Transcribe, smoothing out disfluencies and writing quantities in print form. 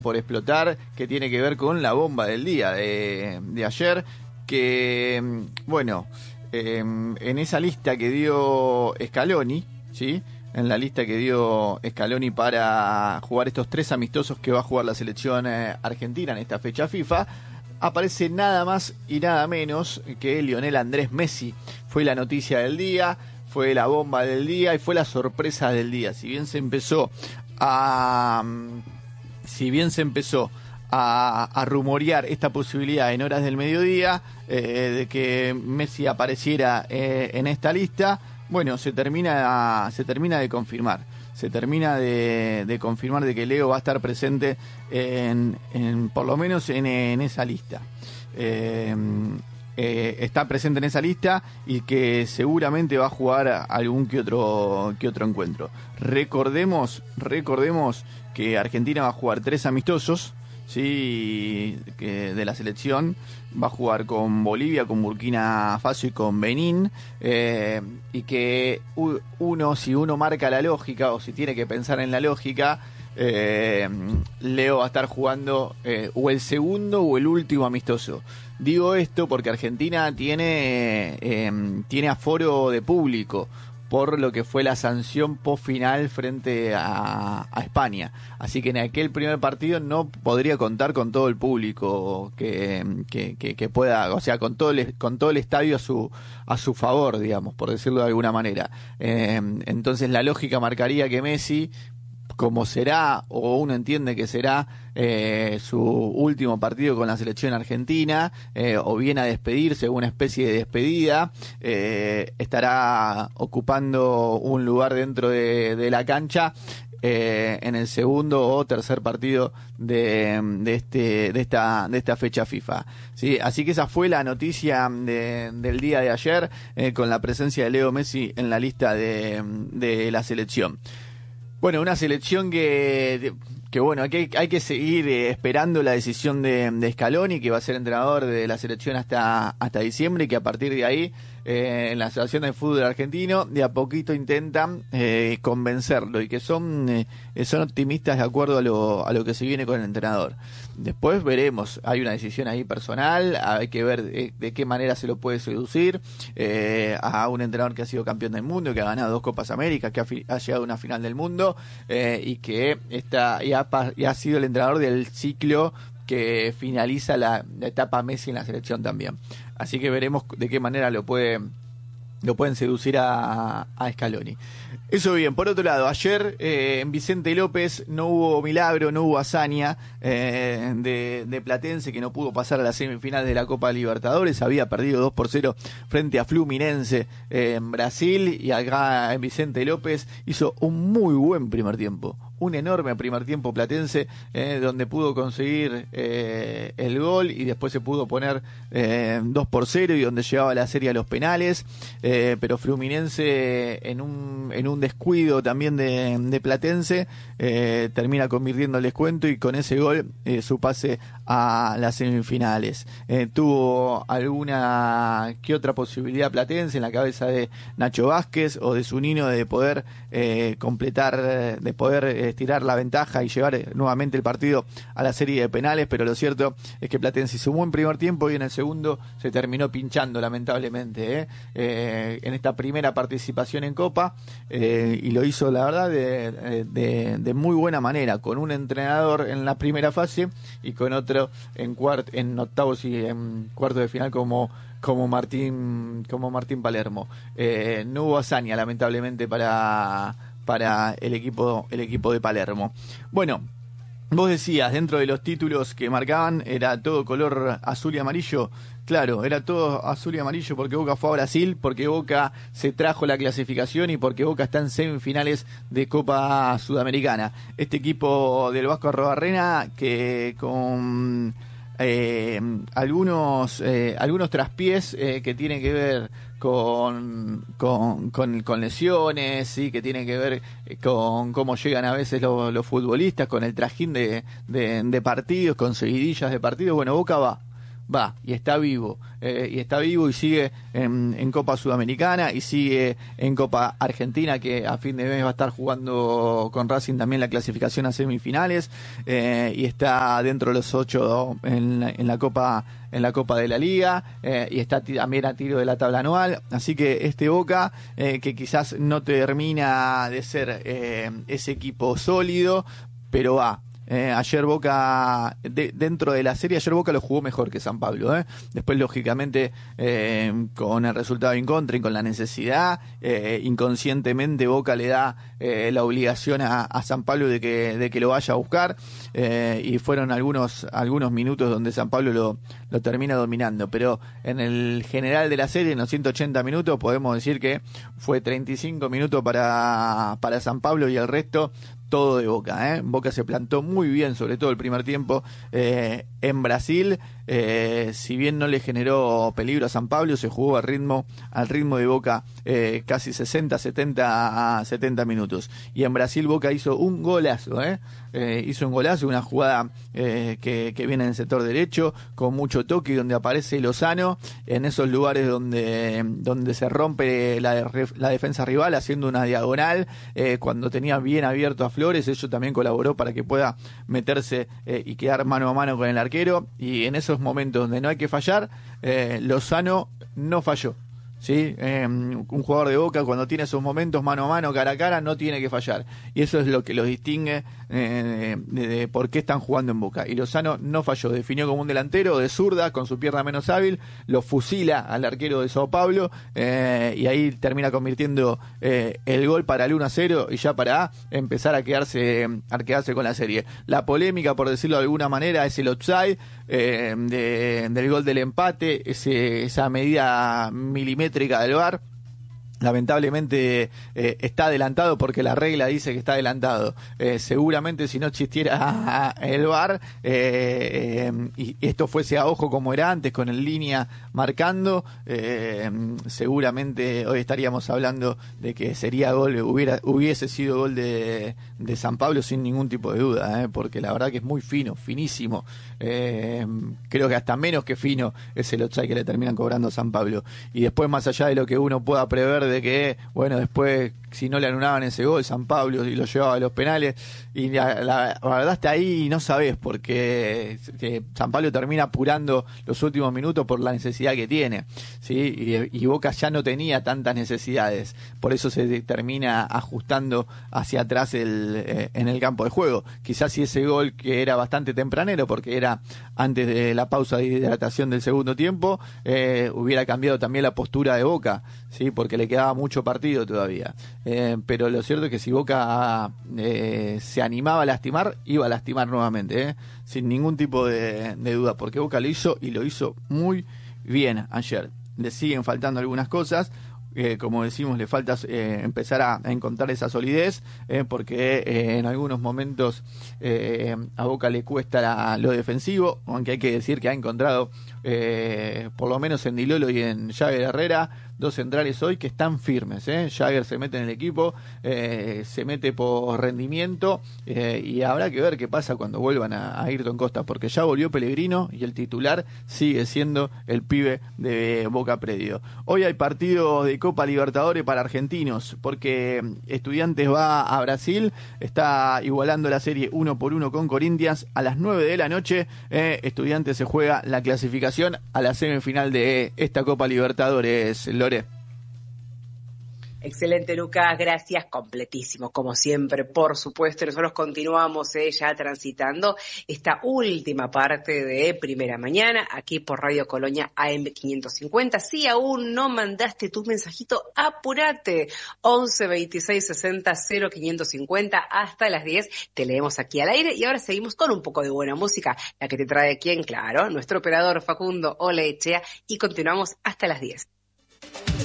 por explotar, que tiene que ver con la bomba del día de ayer, que, bueno, en esa lista que dio Scaloni, ¿sí? En la lista que dio Scaloni para jugar estos 3 amistosos que va a jugar la selección argentina en esta fecha FIFA, aparece nada más y nada menos que Lionel Andrés Messi. Fue la noticia del día, fue la bomba del día y fue la sorpresa del día. Si bien se empezó a rumorear esta posibilidad en horas del mediodía de que Messi apareciera en esta lista, bueno, se termina de confirmar. Se termina de confirmar de que Leo va a estar presente por lo menos en esa lista. Está presente en esa lista y que seguramente va a jugar algún que otro encuentro. Recordemos que Argentina va a jugar 3 amistosos, sí, de la selección. Va a jugar con Bolivia, con Burkina Faso y con Benín, y que si uno marca la lógica o si tiene que pensar en la lógica, Leo va a estar jugando o el segundo o el último amistoso. Digo esto porque Argentina tiene aforo de público por lo que fue la sanción post final frente a España. Así que en aquel primer partido no podría contar con todo el público que pueda, o sea, con todo el estadio a su favor, digamos, por decirlo de alguna manera. Entonces la lógica marcaría que Messi, como será, o uno entiende que será su último partido con la selección argentina, o viene a despedirse, una especie de despedida, estará ocupando un lugar dentro de la cancha en el segundo o tercer partido de esta fecha FIFA, ¿sí? Así que esa fue la noticia del día de ayer, con la presencia de Leo Messi en la lista de la selección. Bueno, una selección que bueno, hay que seguir esperando la decisión de Scaloni, que va a ser entrenador de la selección hasta diciembre, y que a partir de ahí en la Asociación de Fútbol Argentino de a poquito intentan convencerlo, y que son optimistas de acuerdo a lo que se viene con el entrenador. Después veremos, hay una decisión ahí personal, hay que ver de qué manera se lo puede seducir a un entrenador que ha sido campeón del mundo, que ha ganado 2 Copas Américas, que ha llegado a una final del mundo, y que ha sido el entrenador del ciclo que finaliza la etapa Messi en la selección también. Así que veremos de qué manera lo pueden seducir a Scaloni. Eso bien. Por otro lado, ayer en Vicente López no hubo milagro, no hubo hazaña de Platense, que no pudo pasar a la semifinal de la Copa Libertadores. Había perdido 2-0 frente a Fluminense en Brasil, y acá en Vicente López hizo un muy buen primer tiempo. Un enorme primer tiempo Platense, donde pudo conseguir el gol y después se pudo poner 2-0, y donde llevaba la serie a los penales, pero Fluminense en un descuido también de Platense termina convirtiendo el descuento, y con ese gol su pase a las semifinales. Tuvo alguna que otra posibilidad Platense en la cabeza de Nacho Vázquez o de Zunino de poder completar, de poder estirar la ventaja y llevar nuevamente el partido a la serie de penales, pero lo cierto es que Platense hizo un buen primer tiempo y en el segundo se terminó pinchando lamentablemente en esta primera participación en Copa, y lo hizo la verdad de muy buena manera, con un entrenador en la primera fase y con otro en octavos y en cuartos de final como Martín Palermo. No hubo hazaña lamentablemente para el equipo de Palermo. Bueno, vos decías, dentro de los títulos que marcaban, era todo color azul y amarillo. Claro, era todo azul y amarillo porque Boca fue a Brasil, porque Boca se trajo la clasificación y porque Boca está en semifinales de Copa Sudamericana. Este equipo del Vasco Arrobarrena, que con algunos traspiés que tienen que ver con lesiones, ¿sí? Que tienen que ver con cómo llegan a veces los futbolistas, con el trajín de partidos, con seguidillas de partidos. Bueno, Boca va, y está vivo, y sigue en Copa Sudamericana, y sigue en Copa Argentina, que a fin de mes va a estar jugando con Racing también la clasificación a semifinales, y está dentro de los 8 en la Copa de la Liga, y está también a tiro de la tabla anual. Así que este Boca, que quizás no termina de ser ese equipo sólido, pero va. Ayer Boca, dentro de la serie, ayer Boca lo jugó mejor que San Pablo. Después, lógicamente, con el resultado en contra y con la necesidad, inconscientemente Boca le da la obligación a San Pablo de que lo vaya a buscar, y fueron algunos minutos donde San Pablo lo termina dominando. Pero en el general de la serie, en los 180 minutos, podemos decir que fue 35 minutos para San Pablo y el resto todo de Boca. Boca se plantó muy bien, sobre todo el primer tiempo, en Brasil. Si bien no le generó peligro a San Pablo, se jugó al ritmo de Boca, casi 70 minutos. Y en Brasil Boca hizo un golazo, una jugada que viene en el sector derecho, con mucho toque, donde aparece Lozano, en esos lugares donde se rompe la defensa rival, haciendo una diagonal, cuando tenía bien abierto a Flores. Eso también colaboró para que pueda meterse y quedar mano a mano con el arquero, y en esos momentos donde no hay que fallar, Lozano no falló. ¿Sí? Un jugador de Boca, cuando tiene esos momentos mano a mano, cara a cara, no tiene que fallar, y eso es lo que los distingue de por qué están jugando en Boca. Y Lozano no falló, definió como un delantero de zurda, con su pierna menos hábil, lo fusila al arquero de Sao Paulo, y ahí termina convirtiendo el gol para el 1-0, y ya para empezar a quedarse con la serie. La polémica, por decirlo de alguna manera, es el offside del gol del empate, esa medida milimétrica del VAR. Lamentablemente está adelantado, porque la regla dice que está adelantado. Seguramente si no existiera el VAR, y esto fuese a ojo como era antes, con el línea marcando, seguramente hoy estaríamos hablando de que sería gol, hubiese sido gol de San Pablo sin ningún tipo de duda, porque la verdad que es muy fino, finísimo. Creo que hasta menos que fino es el offside que le terminan cobrando a San Pablo. Y después, más allá de lo que uno pueda prever de que, bueno, después si no le anulaban ese gol San Pablo y lo llevaba a los penales, y la verdad está ahí y no sabés, porque San Pablo termina apurando los últimos minutos por la necesidad que tiene, ¿sí? Y Boca ya no tenía tantas necesidades, por eso se termina ajustando hacia atrás en el campo de juego. Quizás si ese gol, que era bastante tempranero porque era antes de la pausa de hidratación del segundo tiempo, hubiera cambiado también la postura de Boca, ¿sí? Porque le quedaba mucho partido todavía. Pero lo cierto es que si Boca se animaba a lastimar, iba a lastimar nuevamente, sin ningún tipo de duda, porque Boca lo hizo, y lo hizo muy bien ayer. Le siguen faltando algunas cosas, como decimos, le falta empezar a encontrar esa solidez, porque en algunos momentos a Boca le cuesta lo defensivo, aunque hay que decir que ha encontrado, por lo menos en Di Lolo y en Jagger Herrera, dos centrales hoy que están firmes. Jagger se mete en el equipo, se mete por rendimiento, y habrá que ver qué pasa cuando vuelvan a Ayrton Costa, porque ya volvió Pellegrino y el titular sigue siendo el pibe de Boca Predio. Hoy hay partidos de Copa Libertadores para argentinos, porque Estudiantes va a Brasil, está igualando la serie 1-1 con Corinthians a las 9 de la noche. Estudiantes se juega la clasificación a la semifinal de esta Copa Libertadores. Lore. Excelente, Lucas, gracias, completísimo, como siempre, por supuesto. Nosotros continuamos ya transitando esta última parte de Primera Mañana, aquí por Radio Colonia AM 550. Si aún no mandaste tu mensajito, apurate, 11 26 60 0550, hasta las 10, te leemos aquí al aire. Y ahora seguimos con un poco de buena música, la que te trae, ¿quién? Claro, nuestro operador Facundo Olaechea, y continuamos hasta las 10.